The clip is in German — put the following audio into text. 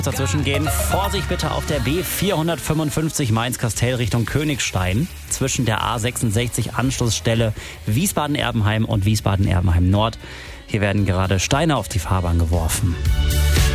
Dazwischen gehen. Vorsicht bitte auf der B455 Mainz-Kastell Richtung Königstein. Zwischen der A66 Anschlussstelle Wiesbaden-Erbenheim und Wiesbaden-Erbenheim Nord. Hier werden gerade Steine auf die Fahrbahn geworfen.